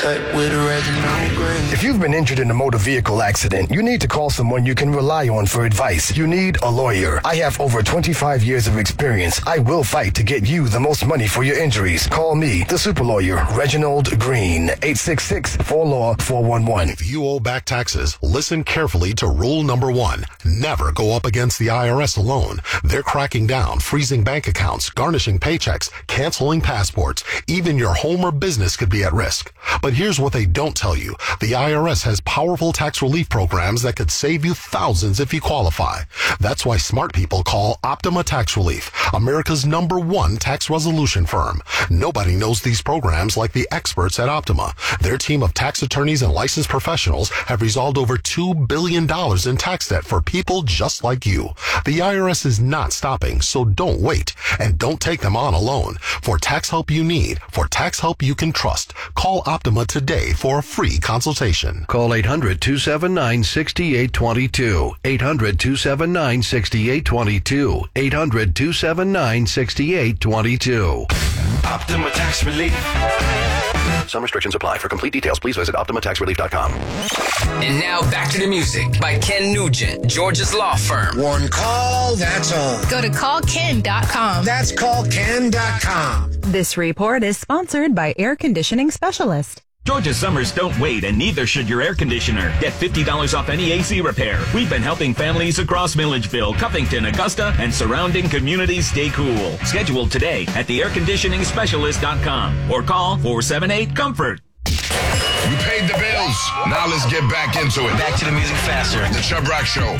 With Reginald Green. If you've been injured in a motor vehicle accident, you need to call someone you can rely on for advice. You need a lawyer. I have over 25 years of experience. I will fight to get you the most money for your injuries. Call me, the super lawyer, Reginald Green, 866-4LAW-411. If you owe back taxes, listen carefully to rule number 1. Never go up against the IRS alone. They're cracking down, freezing bank accounts, garnishing paychecks, canceling passports. Even your home or business could be at risk. But here's what they don't tell you. The IRS has powerful tax relief programs that could save you thousands if you qualify. That's why smart people call Optima Tax Relief, America's #1 tax resolution firm. Nobody knows these programs like the experts at Optima. Their team of tax attorneys and licensed professionals have resolved over $2 billion in tax debt for people just like you. The IRS is not stopping, so don't wait. And don't take them on alone. For tax help you need, for tax help you can trust, call Optima today for a free consultation. Call 800-279-6822. 800-279-6822. 800-279-6822. Optima Tax Relief. Some restrictions apply. For complete details, please visit OptimaTaxRelief.com. And now back to the music by Ken Nugent, George's law firm. One call, that's all. Go to callken.com. That's callken.com. This report is sponsored by Air Conditioning Specialist. Georgia summers don't wait, and neither should your air conditioner. Get $50 off any AC repair. We've been helping families across Milledgeville, Cuffington, Augusta, and surrounding communities stay cool. Schedule today at theairconditioningspecialist.com or call 478-COMFORT. You paid the bills. Now let's get back into it. Back to the music faster. The Chubb Rock Show.